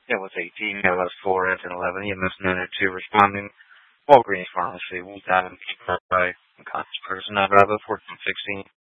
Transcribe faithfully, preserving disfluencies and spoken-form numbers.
It was eighteen, it was four, and eleven. E M S nine oh two responding. Walgreens Pharmacy, one thousand people by unconscious person. I'd rather fourteen sixteen.